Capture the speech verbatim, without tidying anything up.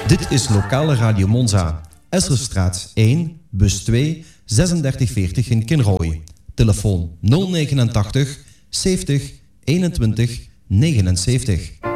Dit is lokale Radio Monza. Esserstraat één, bus twee, zesendertig veertig in Kinrooi. Telefoon nul negenentachtig zeventig eenentwintig negenenzeventig.